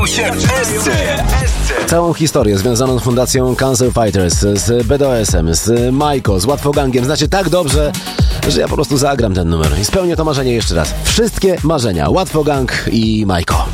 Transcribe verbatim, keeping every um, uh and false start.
Całą historię związaną z fundacją Cancer Fighters, z B D O S-em, z Majko, z Łatwogangiem znacie tak dobrze, że ja po prostu zagram ten numer i spełnię to marzenie jeszcze raz. Wszystkie marzenia. Łatwogang i Majko.